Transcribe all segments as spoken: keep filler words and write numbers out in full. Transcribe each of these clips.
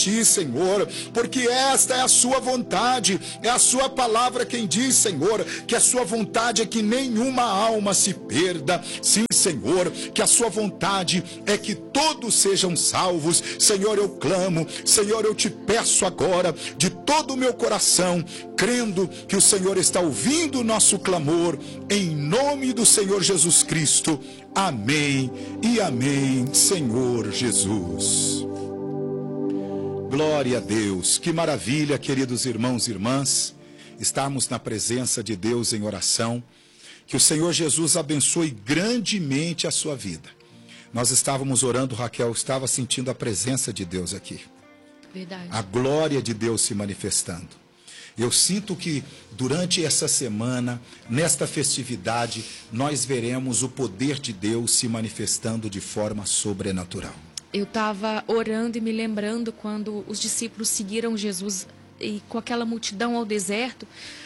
ti, Senhor, porque esta é a sua vontade, é a sua palavra quem diz, Senhor, que a sua vontade é que nenhuma alma se perda. Sim, Senhor, que a sua vontade é que todos sejam salvos. Senhor, eu clamo, Senhor, eu te peço agora, de todo o meu coração, crendo que o Senhor está ouvindo o nosso clamor, em nome do Senhor Jesus Cristo. Amém e amém, Senhor Jesus. Glória a Deus, que maravilha, queridos irmãos e irmãs, estarmos na presença de Deus em oração. Que o Senhor Jesus abençoe grandemente a sua vida. Nós estávamos orando, Raquel, estava sentindo a presença de Deus aqui. Verdade. A glória de Deus se manifestando. Eu sinto que durante essa semana, nesta festividade, nós veremos o poder de Deus se manifestando de forma sobrenatural. Eu estava orando e me lembrando quando os discípulos seguiram Jesus e com aquela multidão ao deserto,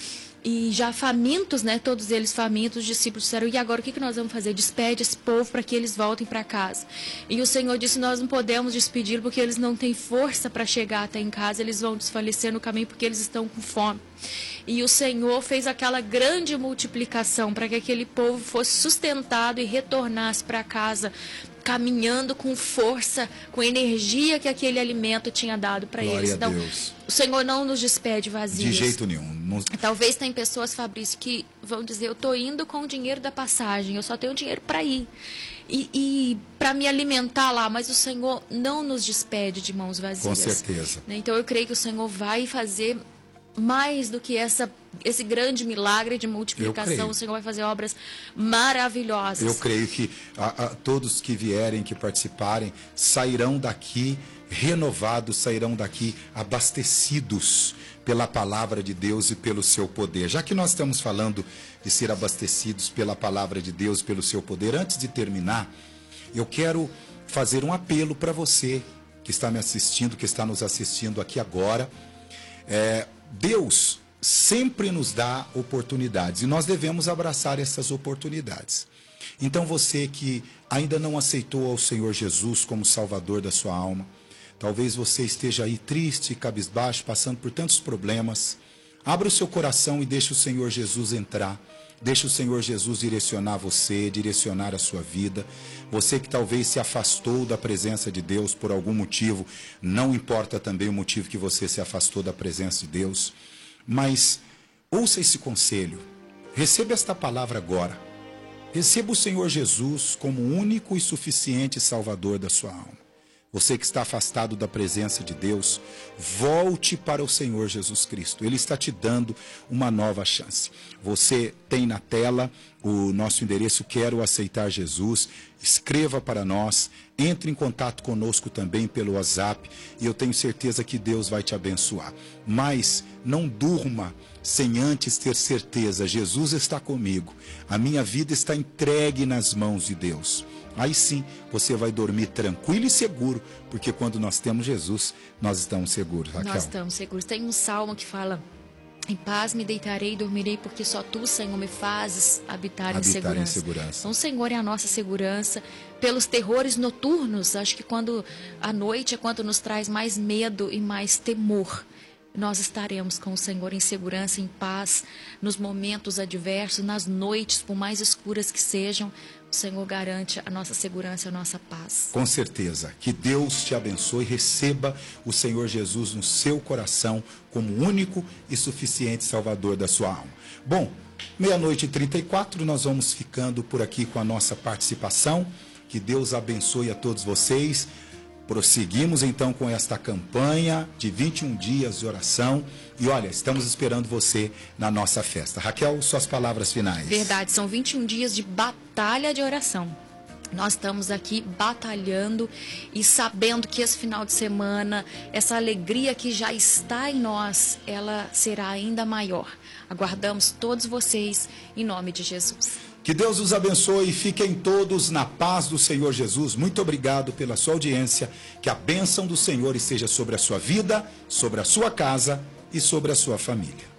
e já famintos, né, todos eles famintos, os discípulos disseram, e agora o que, que nós vamos fazer? Despede esse povo para que eles voltem para casa. E o Senhor disse, nós não podemos despedir porque eles não têm força para chegar até em casa, eles vão desfalecer no caminho porque eles estão com fome. E o Senhor fez aquela grande multiplicação para que aquele povo fosse sustentado e retornasse para casa, caminhando com força, com energia que aquele alimento tinha dado para eles. Então, Deus. O Senhor não nos despede vazios. De jeito nenhum. Não... Talvez tem pessoas, Fabrício, que vão dizer, eu estou indo com o dinheiro da passagem, eu só tenho dinheiro para ir. E, e para me alimentar lá, mas o Senhor não nos despede de mãos vazias. Com certeza. Então eu creio que o Senhor vai fazer mais do que essa, esse grande milagre de multiplicação. O Senhor vai fazer obras maravilhosas. Eu creio que a, a, todos que vierem, que participarem, sairão daqui renovados, sairão daqui abastecidos pela palavra de Deus e pelo seu poder. Já que nós estamos falando de ser abastecidos pela palavra de Deus, pelo seu poder, antes de terminar, eu quero fazer um apelo para você que está me assistindo, que está nos assistindo aqui agora. É, Deus sempre nos dá oportunidades e nós devemos abraçar essas oportunidades. Então você que ainda não aceitou ao Senhor Jesus como Salvador da sua alma, talvez você esteja aí triste, cabisbaixo, passando por tantos problemas, abra o seu coração e deixe o Senhor Jesus entrar. Deixe o Senhor Jesus direcionar você, direcionar a sua vida. Você que talvez se afastou da presença de Deus por algum motivo, não importa também o motivo que você se afastou da presença de Deus, mas ouça esse conselho, receba esta palavra agora. Receba o Senhor Jesus como único e suficiente Salvador da sua alma. Você que está afastado da presença de Deus, volte para o Senhor Jesus Cristo. Ele está te dando uma nova chance. Você tem na tela o nosso endereço Quero Aceitar Jesus. Escreva para nós, entre em contato conosco também pelo WhatsApp e eu tenho certeza que Deus vai te abençoar. Mas não durma sem antes ter certeza, Jesus está comigo, a minha vida está entregue nas mãos de Deus. Aí sim, você vai dormir tranquilo e seguro, porque quando nós temos Jesus, nós estamos seguros, Raquel. Nós estamos seguros. Tem um salmo que fala, em paz me deitarei e dormirei, porque só tu, Senhor, me fazes habitar, habitar em, segurança. em segurança. Então o Senhor é a nossa segurança. Pelos terrores noturnos, acho que quando a noite é quando nos traz mais medo e mais temor. Nós estaremos com o Senhor em segurança, em paz, nos momentos adversos, nas noites, por mais escuras que sejam, o Senhor garante a nossa segurança e a nossa paz. Com certeza. Que Deus te abençoe, receba o Senhor Jesus no seu coração como único e suficiente Salvador da sua alma. Bom, meia-noite e trinta e quatro, nós vamos ficando por aqui com a nossa participação. Que Deus abençoe a todos vocês. Prosseguimos então com esta campanha de vinte e um dias de oração e olha, estamos esperando você na nossa festa. Raquel, suas palavras finais. Verdade, são vinte e um dias de batalha de oração. Nós estamos aqui batalhando e sabendo que esse final de semana, essa alegria que já está em nós, ela será ainda maior. Aguardamos todos vocês em nome de Jesus. Que Deus os abençoe e fiquem todos na paz do Senhor Jesus. Muito obrigado pela sua audiência. Que a bênção do Senhor esteja sobre a sua vida, sobre a sua casa e sobre a sua família.